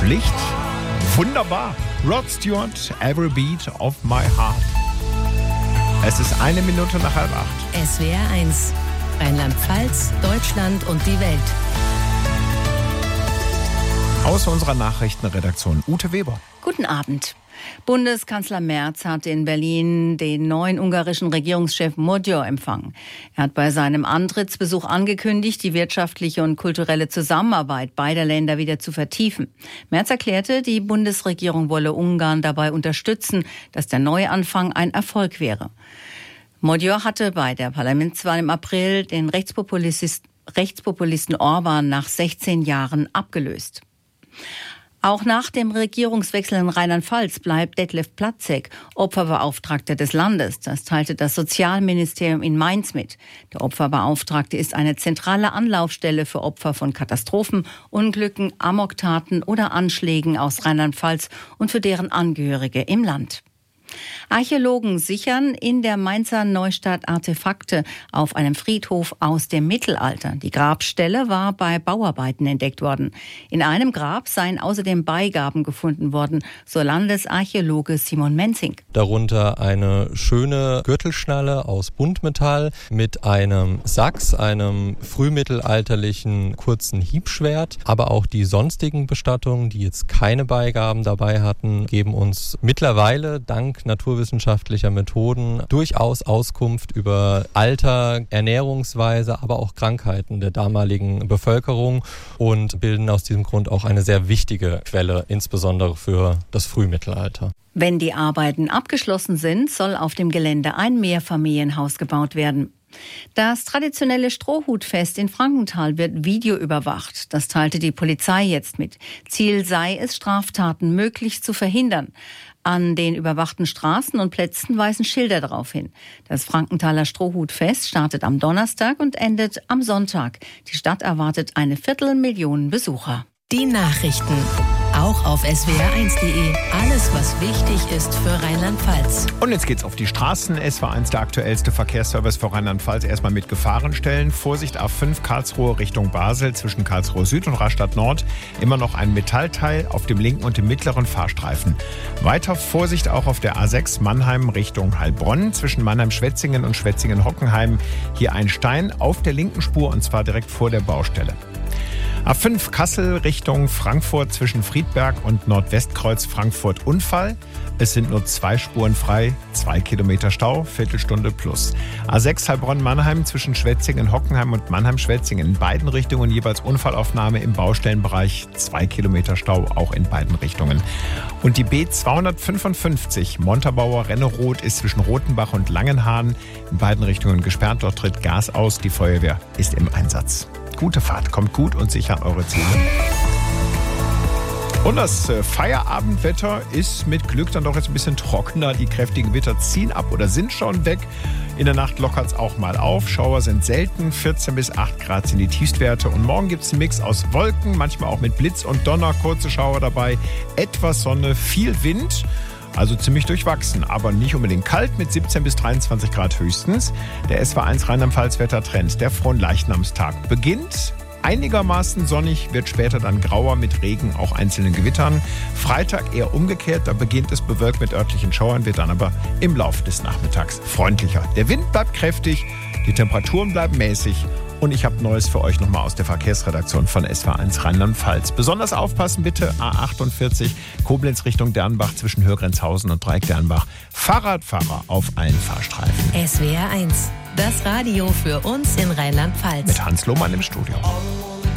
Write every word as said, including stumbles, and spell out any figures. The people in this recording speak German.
Pflicht. Wunderbar. Rod Stewart, Every Beat of My Heart. Es ist eine Minute nach halb acht. S W R eins. Rheinland-Pfalz, Deutschland und die Welt. Aus unserer Nachrichtenredaktion Ute Weber. Guten Abend. Bundeskanzler Merz hat in Berlin den neuen ungarischen Regierungschef Magyar empfangen. Er hat bei seinem Antrittsbesuch angekündigt, die wirtschaftliche und kulturelle Zusammenarbeit beider Länder wieder zu vertiefen. Merz erklärte, die Bundesregierung wolle Ungarn dabei unterstützen, dass der Neuanfang ein Erfolg wäre. Magyar hatte bei der Parlamentswahl im April den Rechtspopulisten, Rechtspopulisten Orban nach sechzehn Jahren abgelöst. Auch nach dem Regierungswechsel in Rheinland-Pfalz bleibt Detlef Platzek Opferbeauftragter des Landes. Das teilte das Sozialministerium in Mainz mit. Der Opferbeauftragte ist eine zentrale Anlaufstelle für Opfer von Katastrophen, Unglücken, Amoktaten oder Anschlägen aus Rheinland-Pfalz und für deren Angehörige im Land. Archäologen sichern in der Mainzer Neustadt Artefakte auf einem Friedhof aus dem Mittelalter. Die Grabstelle war bei Bauarbeiten entdeckt worden. In einem Grab seien außerdem Beigaben gefunden worden, so Landesarchäologe Simon Menzing. Darunter eine schöne Gürtelschnalle aus Buntmetall mit einem Sachs, einem frühmittelalterlichen kurzen Hiebschwert. Aber auch die sonstigen Bestattungen, die jetzt keine Beigaben dabei hatten, geben uns mittlerweile dank naturwissenschaftlicher Methoden durchaus Auskunft über Alter, Ernährungsweise, aber auch Krankheiten der damaligen Bevölkerung und bilden aus diesem Grund auch eine sehr wichtige Quelle, insbesondere für das Frühmittelalter. Wenn die Arbeiten abgeschlossen sind, soll auf dem Gelände ein Mehrfamilienhaus gebaut werden. Das traditionelle Strohhutfest in Frankenthal wird videoüberwacht. Das teilte die Polizei jetzt mit. Ziel sei es, Straftaten möglichst zu verhindern. An den überwachten Straßen und Plätzen weisen Schilder darauf hin. Das Frankenthaler Strohhutfest startet am Donnerstag und endet am Sonntag. Die Stadt erwartet eine Viertelmillion Besucher. Die Nachrichten, auch auf S W R eins punkt de. Alles, was wichtig ist für Rheinland-Pfalz. Und jetzt geht's auf die Straßen. S W R eins, der aktuellste Verkehrsservice für Rheinland-Pfalz. Erstmal mit Gefahrenstellen. Vorsicht A fünf Karlsruhe Richtung Basel zwischen Karlsruhe Süd und Rastatt Nord. Immer noch ein Metallteil auf dem linken und dem mittleren Fahrstreifen. Weiter Vorsicht auch auf der A sechs Mannheim Richtung Heilbronn zwischen Mannheim-Schwetzingen und Schwetzingen-Hockenheim. Hier ein Stein auf der linken Spur und zwar direkt vor der Baustelle. A fünf Kassel Richtung Frankfurt zwischen Friedberg und Nordwestkreuz Frankfurt Unfall. Es sind nur zwei Spuren frei, zwei Kilometer Stau, Viertelstunde plus. A sechs Heilbronn-Mannheim zwischen Schwetzingen-Hockenheim und Mannheim-Schwetzingen in beiden Richtungen jeweils Unfallaufnahme im Baustellenbereich, zwei Kilometer Stau auch in beiden Richtungen. Und die B zweihundertfünfundfünfzig Montabaur-Renneroth ist zwischen Rothenbach und Langenhahn in beiden Richtungen gesperrt. Dort tritt Gas aus, die Feuerwehr ist im Einsatz. Gute Fahrt, kommt gut und sicher an eure Ziele. Und das Feierabendwetter ist mit Glück dann doch jetzt ein bisschen trockener. Die kräftigen Gewitter ziehen ab oder sind schon weg. In der Nacht lockert es auch mal auf. Schauer sind selten. vierzehn bis acht Grad sind die Tiefstwerte. Und morgen gibt es einen Mix aus Wolken, manchmal auch mit Blitz und Donner. Kurze Schauer dabei. Etwas Sonne, viel Wind. Also ziemlich durchwachsen, aber nicht unbedingt kalt mit siebzehn bis dreiundzwanzig Grad höchstens. Der S W R eins Rheinland-Pfalz-Wettertrend, der Fronleichnamstag beginnt. Einigermaßen sonnig, wird später dann grauer mit Regen, auch einzelnen Gewittern. Freitag eher umgekehrt, da beginnt es bewölkt mit örtlichen Schauern, wird dann aber im Laufe des Nachmittags freundlicher. Der Wind bleibt kräftig, die Temperaturen bleiben mäßig. Und ich habe Neues für euch nochmal aus der Verkehrsredaktion von S W R eins Rheinland-Pfalz. Besonders aufpassen bitte, A achtundvierzig, Koblenz Richtung Dernbach zwischen Hörgrenzhausen und Dreieck Dernbach. Fahrradfahrer auf allen Fahrstreifen. S W R eins, das Radio für uns in Rheinland-Pfalz. Mit Hans Lohmann im Studio.